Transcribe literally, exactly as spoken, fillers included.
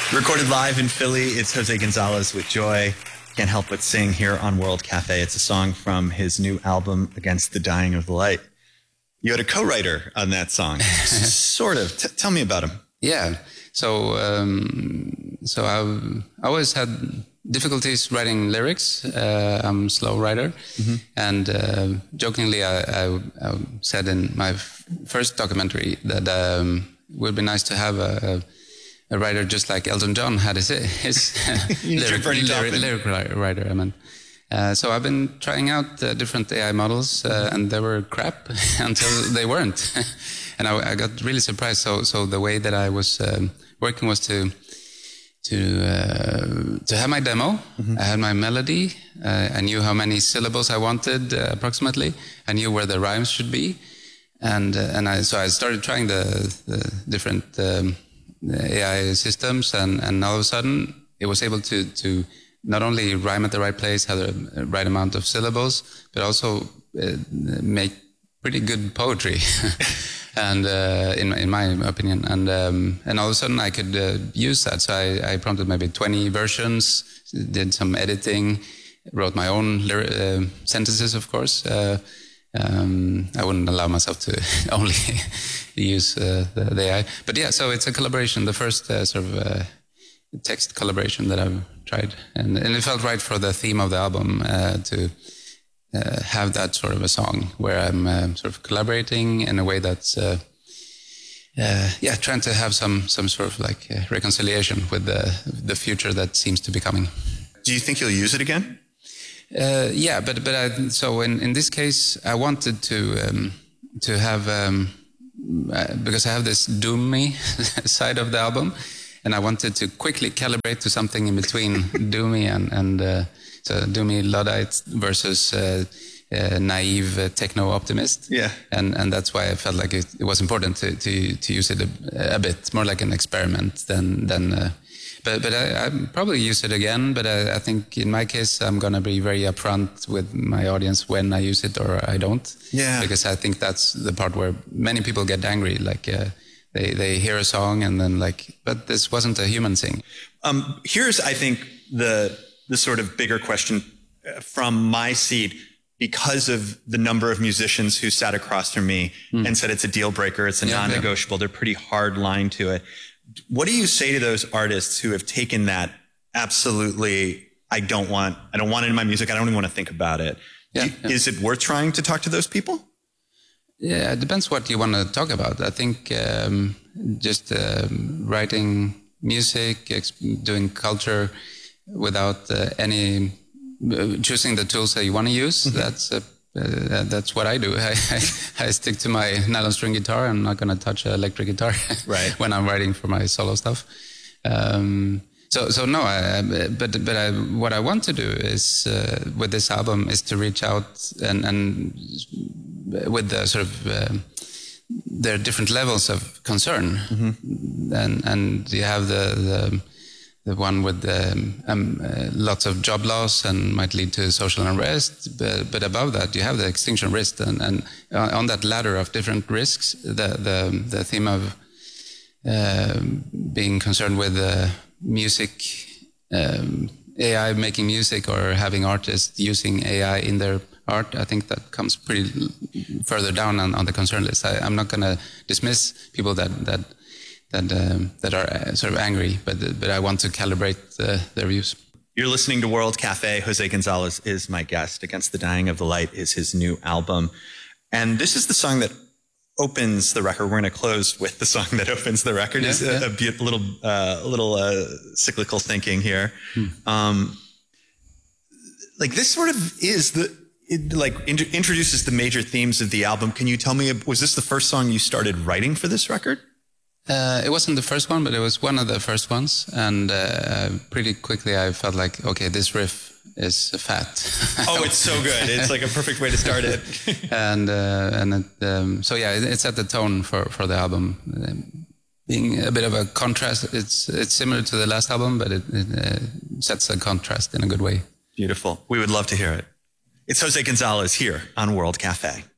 Recorded live in Philly, it's Jose Gonzalez with Joy. Can't Help But Sing here on World Cafe. It's a song from his new album, Against the Dying of the Light. You had a co-writer on that song. Sort of. T tell me about him. Yeah. So, um, so I've always had difficulties writing lyrics. Uh, I'm a slow writer. Mm-hmm. And uh, jokingly, I, I, I said in my f first documentary that um, it would be nice to have a, a writer just like Elton John had his, his lyric, lyric, lyric writer, I mean. Uh, so I've been trying out uh, different A I models, uh, and they were crap until they weren't. And I, I got really surprised. So, so the way that I was um, working was to to uh, to have my demo. Mm-hmm. I had my melody. Uh, I knew how many syllables I wanted uh, approximately. I knew where the rhymes should be, and uh, and I so I started trying the, the different um, A I systems, and and all of a sudden it was able to to not only rhyme at the right place, have the right amount of syllables, but also uh, make pretty good poetry, and uh, in in my opinion, and um, and all of a sudden I could uh, use that. So I, I prompted maybe twenty versions, did some editing, wrote my own lyric, uh, sentences, of course. Uh, um, I wouldn't allow myself to only use uh, the, the A I, but yeah. So it's a collaboration. The first uh, sort of uh, text collaboration that I've tried, and, and it felt right for the theme of the album uh, to uh, have that sort of a song where I'm uh, sort of collaborating in a way that's uh, uh, yeah, trying to have some some sort of like uh, reconciliation with the the future that seems to be coming. Do you think you'll use it again? Uh, yeah, but but I, so in in this case, I wanted to um, to have um, uh, because I have this doom me side of the album. And I wanted to quickly calibrate to something in between Doomy and, and uh, so Doomy Luddite versus uh, uh, naive uh, techno-optimist. Yeah. And and that's why I felt like it, it was important to, to, to use it a, a bit, more like an experiment than... than uh, but but I, I probably use it again, but I, I think in my case I'm going to be very upfront with my audience when I use it or I don't. Yeah. Because I think that's the part where many people get angry, like... Uh, They they hear a song and then like, but this wasn't a human thing. Um, here's, I think, the the sort of bigger question from my seat, because of the number of musicians who sat across from me mm. and said it's a deal breaker, it's a yeah, non-negotiable. Yeah. They're pretty hard line to it. What do you say to those artists who have taken that absolutely? I don't want. I don't want it in my music. I don't even want to think about it. Yeah, do, yeah. Is it worth trying to talk to those people? Yeah, it depends what you want to talk about. I think um, just um, writing music, doing culture without uh, any uh, choosing the tools that you want to use. Mm-hmm. That's uh, uh, that's what I do. I, I, I stick to my nylon string guitar. I'm not going to touch an electric guitar right. when I'm writing for my solo stuff. Um, So, so no, I, but but I, what I want to do is uh, with this album is to reach out and and with the sort of uh, there are different levels of concern, mm-hmm. and and you have the the, the one with the, um, uh, lots of job loss and might lead to social unrest, but, but above that you have the extinction risk, and and on that ladder of different risks, the the the theme of uh, being concerned with the music, um, A I making music or having artists using A I in their art, I think that comes pretty further down on, on the concern list. I, I'm not going to dismiss people that that that um, that are sort of angry, but but I want to calibrate uh, their views. You're listening to World Cafe. Jose Gonzalez is my guest. Against the Dying of the Light is his new album, and this is the song that opens the record. We're going to close with the song that opens the record. Yeah, is yeah. a, a, a little, uh, a little uh, cyclical thinking here. Hmm. Um, like this sort of is the it, like int introduces the major themes of the album. Can you tell me, was this the first song you started writing for this record? Uh, it wasn't the first one, but it was one of the first ones, and uh, pretty quickly I felt like, okay, this riff is fat. Oh, it's so good. It's like a perfect way to start it. and uh, and it, um, so yeah, it, it set the tone for for the album, um, being a bit of a contrast. It's it's similar to the last album, but it, it uh, sets a contrast in a good way. Beautiful. We would love to hear it. It's Jose Gonzalez here on World Cafe.